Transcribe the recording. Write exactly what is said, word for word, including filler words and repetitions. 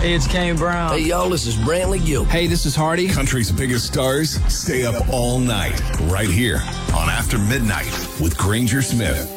Hey, it's Kane Brown. Hey, y'all, this is Brantley Gill. Hey, this is Hardy. Country's biggest stars stay up all night right here on After Midnight with Granger Smith.